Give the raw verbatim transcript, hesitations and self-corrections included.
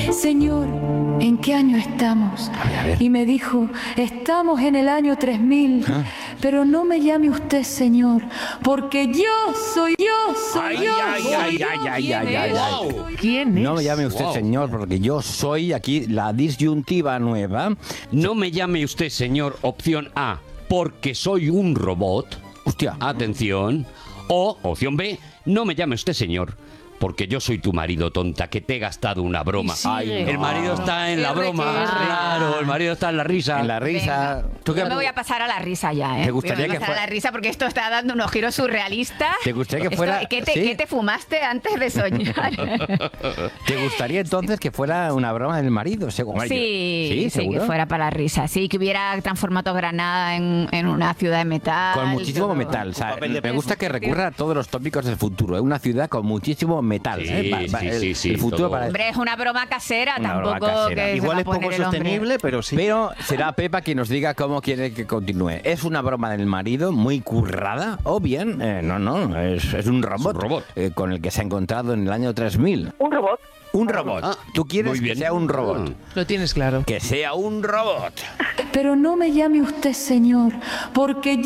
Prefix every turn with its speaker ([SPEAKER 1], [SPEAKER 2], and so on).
[SPEAKER 1] Señor, ¿en qué año estamos?
[SPEAKER 2] A ver, a ver.
[SPEAKER 1] Y me dijo, estamos en el año tres mil.
[SPEAKER 2] ¿Ah?
[SPEAKER 1] Pero no me llame usted Señor, porque yo soy yo, soy
[SPEAKER 2] Ay,
[SPEAKER 1] yo.
[SPEAKER 2] ay,
[SPEAKER 1] soy
[SPEAKER 2] ay,
[SPEAKER 1] yo.
[SPEAKER 2] ay, ay,
[SPEAKER 1] ¿Quién
[SPEAKER 2] ay,
[SPEAKER 1] es?
[SPEAKER 2] ay, ay.
[SPEAKER 1] Soy yo.
[SPEAKER 3] ¿Quién es?
[SPEAKER 2] No me llame usted
[SPEAKER 4] Wow.
[SPEAKER 2] señor, porque yo soy aquí la disyuntiva nueva.
[SPEAKER 4] No me llame usted señor, opción A, porque soy un robot.
[SPEAKER 2] Hostia.
[SPEAKER 4] Atención. O, opción B, no me llame usted señor, porque yo soy tu marido, tonta, que te he gastado una broma.
[SPEAKER 3] Y sigue.
[SPEAKER 2] Ay, no.
[SPEAKER 4] El marido está en la
[SPEAKER 5] R
[SPEAKER 4] broma.
[SPEAKER 5] que R.
[SPEAKER 4] Claro, el marido está en la risa.
[SPEAKER 2] En la risa.
[SPEAKER 5] Venga.
[SPEAKER 2] ¿Tú qué-
[SPEAKER 5] Yo me voy a pasar a la risa ya, ¿eh?
[SPEAKER 2] ¿Te gustaría
[SPEAKER 5] Voy a
[SPEAKER 2] que
[SPEAKER 5] pasar
[SPEAKER 2] fuera-
[SPEAKER 5] a la risa porque esto está dando unos giros surrealistas.
[SPEAKER 2] ¿Te gustaría que
[SPEAKER 5] Esto-
[SPEAKER 2] fuera-
[SPEAKER 5] ¿qué, te,
[SPEAKER 2] sí?
[SPEAKER 5] qué te fumaste antes de soñar?
[SPEAKER 2] ¿Te gustaría entonces que fuera una broma del marido? Según-
[SPEAKER 5] sí,
[SPEAKER 2] sí,
[SPEAKER 5] sí,
[SPEAKER 2] seguro.
[SPEAKER 5] que fuera para la risa. Sí, que hubiera transformado Granada en, en una ciudad de metal.
[SPEAKER 2] Con muchísimo
[SPEAKER 5] todo.
[SPEAKER 2] metal. O sea,
[SPEAKER 3] papel de
[SPEAKER 2] me gusta que recurra a todos los tópicos del futuro. Es una ciudad con muchísimo metal.
[SPEAKER 4] Sí,
[SPEAKER 2] ¿eh? Va- va-
[SPEAKER 4] sí,
[SPEAKER 2] el,
[SPEAKER 4] sí, sí,
[SPEAKER 2] el futuro
[SPEAKER 4] todo.
[SPEAKER 2] para...
[SPEAKER 5] Hombre, es una broma casera,
[SPEAKER 2] Una broma
[SPEAKER 5] tampoco
[SPEAKER 2] casera.
[SPEAKER 5] que se
[SPEAKER 3] Igual
[SPEAKER 5] va a
[SPEAKER 3] es poco
[SPEAKER 5] poner el hombre.
[SPEAKER 3] sostenible, pero sí.
[SPEAKER 2] Pero será Pepa quien nos diga cómo quiere que continúe. ¿Es una broma del marido muy currada? ¿O bien, eh, no, no, es, es un robot,
[SPEAKER 4] un robot.
[SPEAKER 2] eh, con el que se ha encontrado en el año tres mil?
[SPEAKER 6] Un robot.
[SPEAKER 2] Un robot.
[SPEAKER 4] Ah,
[SPEAKER 2] ¿Tú quieres
[SPEAKER 4] muy
[SPEAKER 2] que
[SPEAKER 4] bien.
[SPEAKER 2] sea un robot?
[SPEAKER 3] Lo tienes claro.
[SPEAKER 2] Que sea un robot.
[SPEAKER 1] Pero no me llame usted Señor, porque